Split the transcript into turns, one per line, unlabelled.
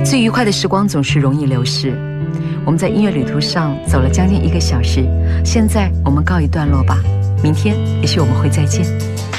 最愉快的时光总是容易流逝。我们在音乐旅途上走了将近1个小时，现在我们告一段落吧。明天也许我们会再见。